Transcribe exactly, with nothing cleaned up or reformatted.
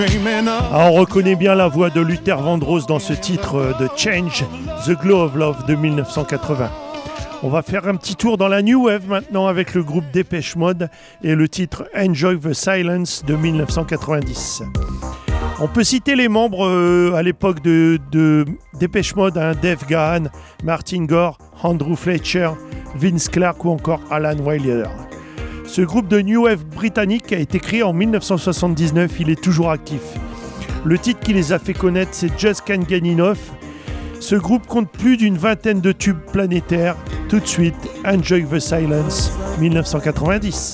Ah, on reconnaît bien la voix de Luther Vandross dans ce titre de Change, The Glow of Love de mille neuf cent quatre-vingts. On va faire un petit tour dans la New Wave maintenant avec le groupe Depeche Mode et le titre Enjoy the Silence de mille neuf cent quatre-vingt-dix. On peut citer les membres euh, à l'époque de, de Depeche Mode, hein, Dave Gahan, Martin Gore, Andrew Fletcher, Vince Clarke ou encore Alan Wilder. Ce groupe de New Wave britannique a été créé en mille neuf cent soixante-dix-neuf, il est toujours actif. Le titre qui les a fait connaître, c'est Just Can't Get Enough. Ce groupe compte plus d'une vingtaine de tubes planétaires. Tout de suite, Enjoy the Silence, mille neuf cent quatre-vingt-dix.